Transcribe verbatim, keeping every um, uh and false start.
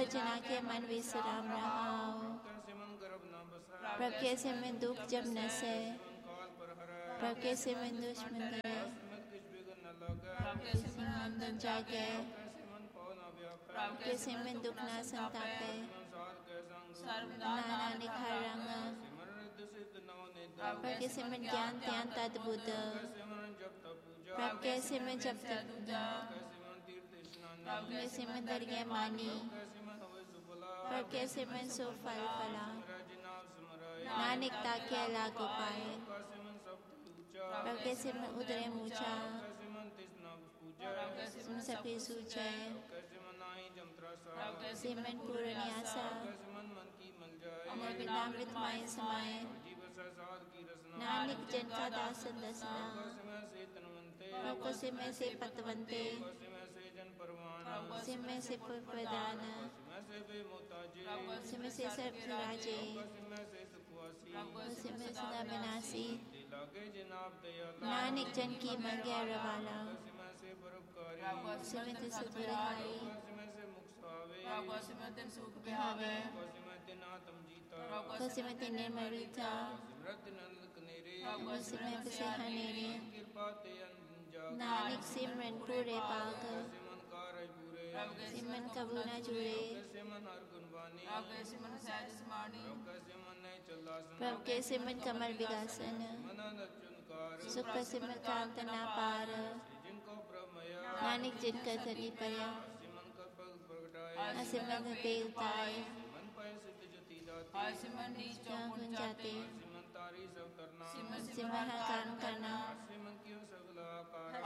जना के मन विश्राम रहाओ। प्रभु कैसे मैं दुख जब न से, प्रभु कैसे मैं दुश्मन करे, प्रभु कैसे मन दन जागे, प्रभु कैसे मैं दुख ना संतापे, नाना निखार रंग, प्रभु कैसे मैं ज्ञान त्यान तद्भुत, प्रभु कैसे मैं जब तक प्रभु कैसे मैं दरिया मानी, प्रभु कैसे मैं सो फल फला, नानिकता के लागू पाए, प्रभु कैसे मैं उतरे मूचा, तुम सभी सूचे, कैसे मैं पूर्ण आशा, अमर विनामृत माय समाये, नानक जन का दासन दसना, प्रभु से मैं से पतवंते, से मैं से प्रदान, से मैं से सर्व राजे, से मैं सदा विनाशी, नानक जन की मंग्या रवाला, से मैं ते सतुरहारी, बिहावे, से मैं ते निर्मलता, से मैं पिसे हनेरे, नानक सिमरन पूरे पाग, सिमरन कबू न जुड़े, प्रभु के सिमरन कमल विगासन, सुख पर सिमरन कांत ना पार, नानक जिनका धनी पया, सिमरन देवताए, गुण जाते, सिमरन काम करना,